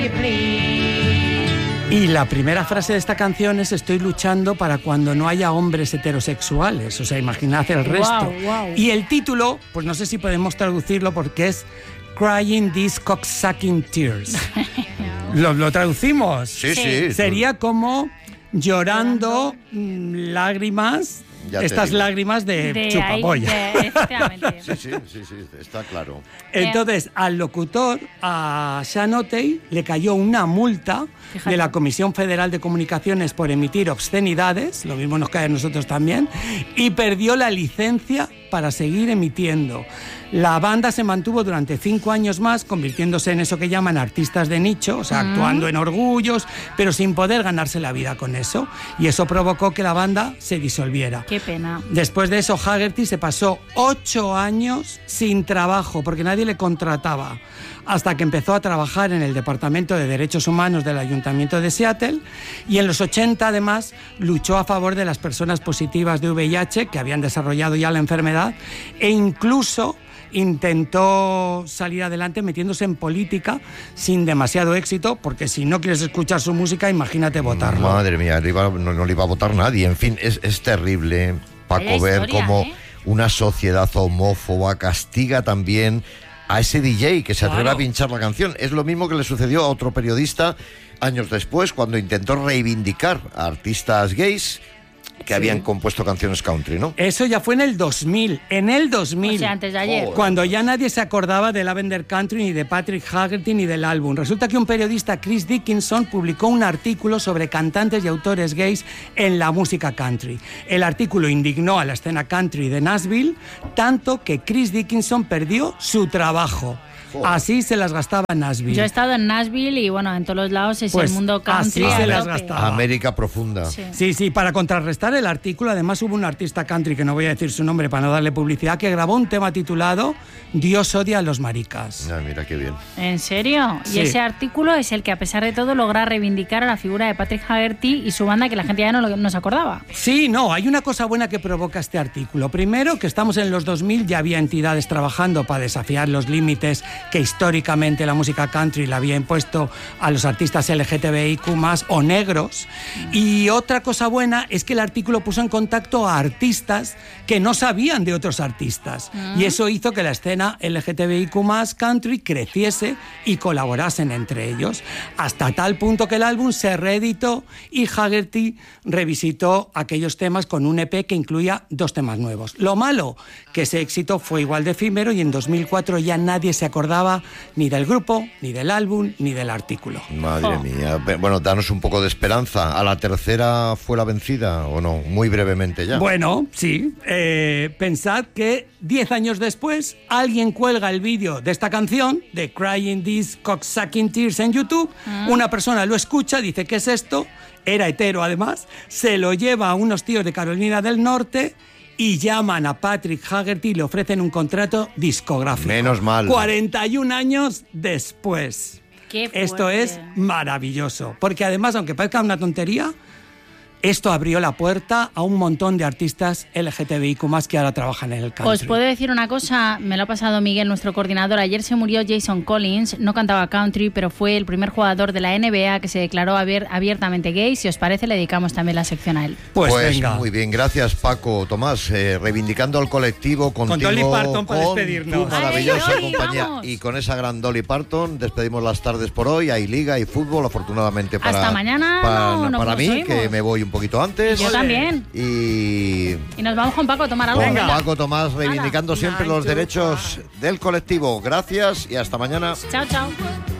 Y la primera frase de esta canción es: estoy luchando para cuando no haya hombres heterosexuales. O sea, imaginad el resto. Wow. Y el título, pues no sé si podemos traducirlo porque es Crying These Cocksucking Tears. ¿Lo traducimos? Sí. Sería como llorando lágrimas, estas lágrimas de chupapolla. Efectivamente. Sí, está claro. Entonces, al locutor, a Sean O'Tay, le cayó una multa de la Comisión Federal de Comunicaciones por emitir obscenidades, lo mismo nos cae a nosotros también, y perdió la licencia para seguir emitiendo. La banda se mantuvo durante 5 años más, convirtiéndose en eso que llaman artistas de nicho, o sea, actuando en orgullos, pero sin poder ganarse la vida con eso. Y eso provocó que la banda se disolviera. Qué pena. Después de eso, Haggerty se pasó 8 años sin trabajo, porque nadie le contrataba, hasta que empezó a trabajar en el Departamento de Derechos Humanos del Ayuntamiento de Seattle, y en los 80, además, luchó a favor de las personas positivas de VIH que habían desarrollado ya la enfermedad, e incluso intentó salir adelante metiéndose en política sin demasiado éxito, porque si no quieres escuchar su música, imagínate votarlo. Madre mía, no le iba a votar nadie. En fin, es terrible, Paco, ver cómo una sociedad homófoba castiga también a ese DJ que se atreve a pinchar la canción. Es lo mismo que le sucedió a otro periodista años después, cuando intentó reivindicar a artistas gays que habían compuesto canciones country, ¿no? Eso ya fue en el 2000. En el 2000. O sea, antes de ayer. Cuando ya nadie se acordaba de Lavender Country, ni de Patrick Haggerty, ni del álbum. Resulta que un periodista, Chris Dickinson, publicó un artículo sobre cantantes y autores gays en la música country. El artículo indignó a la escena country de Nashville, tanto que Chris Dickinson perdió su trabajo. Así se las gastaba en Nashville. Yo he estado en Nashville y bueno, en todos los lados es el mundo country. Así se las gastaba. América profunda. Sí, para contrarrestar el artículo, además hubo un artista country, que no voy a decir su nombre para no darle publicidad, que grabó un tema titulado Dios odia a los maricas. Mira qué bien. ¿En serio? Sí. Y ese artículo es el que, a pesar de todo, logra reivindicar a la figura de Patrick Haggerty y su banda, que la gente ya no se acordaba. Sí, no, hay una cosa buena que provoca este artículo. Primero, que estamos en los 2000, ya había entidades trabajando para desafiar los límites que históricamente la música country le había impuesto a los artistas LGTBIQ+, o negros. Y otra cosa buena es que el artículo puso en contacto a artistas que no sabían de otros artistas. Y eso hizo que la escena LGTBIQ+, country, creciese y colaborasen entre ellos, hasta tal punto que el álbum se reeditó y Haggerty revisitó aquellos temas con un EP que incluía 2 temas nuevos. Lo malo, que ese éxito fue igual de efímero y en 2004 ya nadie se acordaba ni del grupo, ni del álbum, ni del artículo. Madre mía. Bueno, danos un poco de esperanza. ¿A la tercera fue la vencida o no? Muy brevemente ya. Bueno, sí. Pensad que 10 años después alguien cuelga el vídeo de esta canción, de Crying These Cocksucking Tears, en YouTube. Una persona lo escucha, dice: ¿qué es esto? Era hetero, además. Se lo lleva a unos tíos de Carolina del Norte y llaman a Patrick Haggerty y le ofrecen un contrato discográfico. Menos mal. 41 años después. Qué fuerte. Esto es maravilloso, porque además, aunque parezca una tontería, esto abrió la puerta a un montón de artistas LGTBIQ+ que ahora trabajan en el country. Os puedo decir una cosa, me lo ha pasado Miguel, nuestro coordinador. Ayer se murió Jason Collins, no cantaba country, pero fue el primer jugador de la NBA que se declaró abiertamente gay. Si os parece, le dedicamos también la sección a él. Pues venga. Muy bien, gracias Paco, Tomás, reivindicando al colectivo contigo, con Dolly Parton para despedirnos. Tu maravillosa Dolly, compañía. vamos. Y con esa gran Dolly Parton despedimos las tardes por hoy. Hay liga, hay fútbol, afortunadamente para, Hasta mañana para mí, oímos. que me voy un poquito antes. Yo también. Y nos vamos con Paco a tomar algo. con Venga. Paco, Tomás, reivindicando siempre los derechos del colectivo. Gracias y hasta mañana. Chao, chao.